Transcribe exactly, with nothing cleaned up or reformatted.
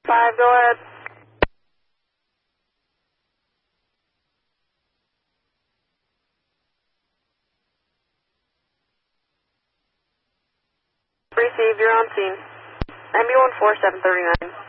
five, go ahead. Receive, you're on scene. M B one four seven three nine.